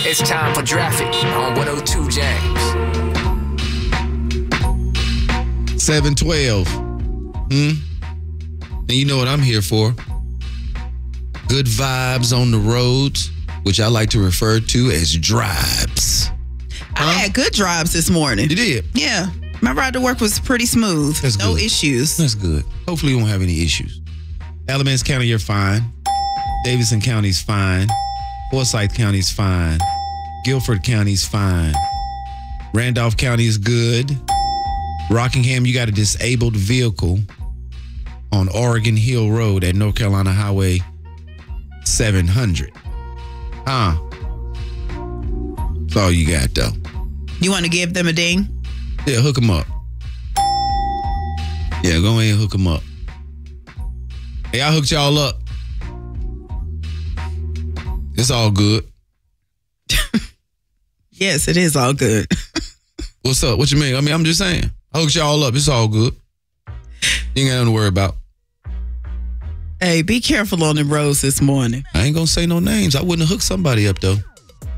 It's time for Traffic on 102 James. 712. And you know what I'm here for. Good vibes on the roads, which I like to refer to as drives. I had good drives this morning. You did? Yeah. My ride to work was pretty smooth. That's no good. issues. That's good. Hopefully you won't have any issues. Alamance County, you're fine. Davidson County's fine. Forsyth County's fine. Guilford County's fine. Randolph County is good. Rockingham, you got a disabled vehicle on Oregon Hill Road at North Carolina Highway 700. That's all you got, though. You want to give them a ding? Yeah, hook them up. Yeah, go ahead and hook them up. Hey, I hooked y'all up. It's all good. Yes, it is all good. What's up? What you mean? I mean, I'm just saying. I hooked y'all up. It's all good. You ain't got nothing to worry about. Hey, be careful on the roads this morning. I ain't gonna say no names. I wouldn't have hooked somebody up, though.